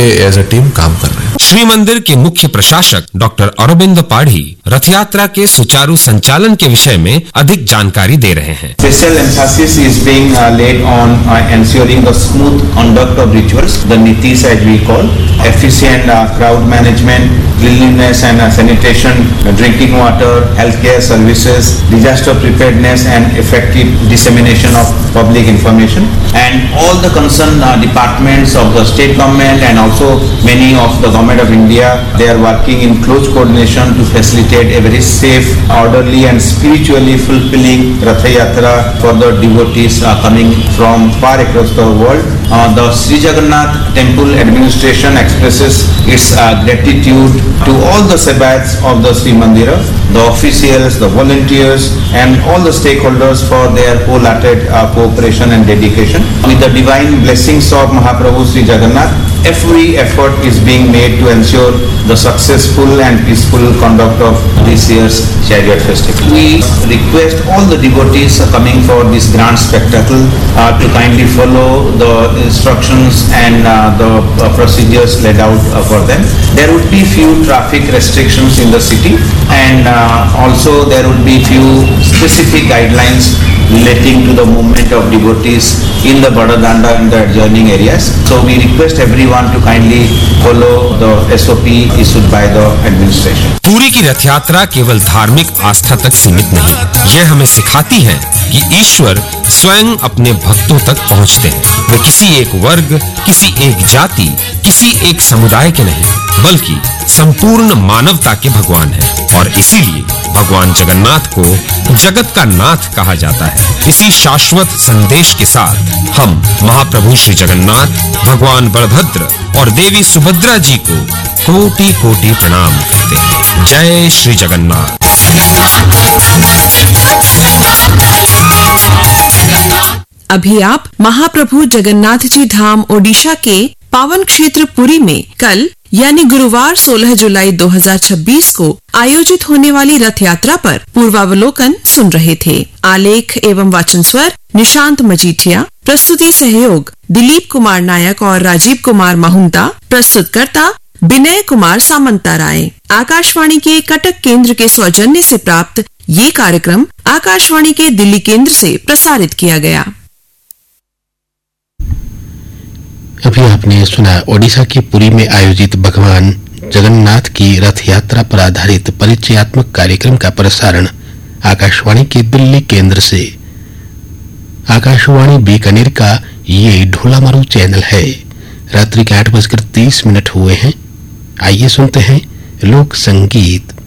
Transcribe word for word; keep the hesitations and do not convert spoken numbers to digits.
मिलके as a team काम कर रहे हैं। श्री मंदिर के मुख्य प्रशासक डॉक्टर अरविंद पाढ़ी रथ यात्रा के सुचारू संचालन के विषय में अधिक जानकारी दे रहे हैं। Special emphasis is being uh, laid on uh, ensuring the smooth conduct of rituals, the nitis as we call, efficient uh, crowd management, cleanliness and uh, sanitation, uh, drinking water, healthcare services, disaster preparedness and effective dissemination of public information. And all the concerned uh, departments of the state government and also many of the government of India, they are working in close coordination to facilitate a very safe, orderly and spiritually fulfilling Rath Yatra for the devotees uh, coming from far across the world. Uh, the Sri Jagannath Temple Administration expresses its uh, gratitude to all the Sebats of the Sri Mandira, the officials, the volunteers and all the stakeholders for their wholehearted uh, cooperation and dedication. With the divine blessings of Mahaprabhu Sri Jagannath, every effort is being made to ensure the successful and peaceful conduct of this year's chariot festival. We request all the devotees coming for this grand spectacle uh, to kindly follow the instructions and uh, the uh, procedures laid out uh, for them. There would be few traffic restrictions in the city and uh, also there would be few specific guidelines relating to the movement of devotees in the Badadanda and the adjoining areas. So we request everyone to kindly follow the S O P issued by the administration. Puri की रथ यात्रा केवल धार्मिक आस्था तक सीमित नहीं, यह हमें सिखाती है कि ईश्वर स्वयं अपने भक्तों तक पहुंचते हैं। वे किसी एक वर्ग, किसी एक जाति, किसी एक समुदाय के नहीं, बल्कि संपूर्ण मानवता के भगवान हैं और इसीलिए भगवान जगन्नाथ को जगत का नाथ कहा जाता है। इसी शाश्वत संदेश के साथ हम महाप्रभु श्री जगन्नाथ, भगवान बलभद्र और देवी सुभद्रा जी को कोटि कोटि प्रणाम करते हैं। जय श्री जगन्नाथ। अभी आप महाप्रभु जगन्नाथ जी धाम ओडिशा के पावन क्षेत्र पुरी में कल यानी गुरुवार सोलह जुलाई दो हज़ार छब्बीस को आयोजित होने वाली रथ यात्रा पर पूर्वावलोकन सुन रहे थे। आलेख एवं वाचन स्वर निशांत मजीठिया, प्रस्तुति सहयोग दिलीप कुमार नायक और राजीव कुमार माहुंता, प्रस्तुतकर्ता विनय कुमार सामंता राय। आकाशवाणी के कटक केंद्र के सौजन्य से प्राप्त ये कार्यक्रम आकाशवाणी के दिल्ली केंद्र से प्रसारित किया गया। अभी आपने सुना ओडिशा के पुरी में आयोजित भगवान जगन्नाथ की रथ यात्रा पर आधारित परिचयात्मक कार्यक्रम का प्रसारण आकाशवाणी के दिल्ली केंद्र से। आकाशवाणी बीकानेर का ये ढोलामारू चैनल है। रात्रि के आठ बजकर तीस मिनट हुए हैं। आइए सुनते हैं लोक संगीत।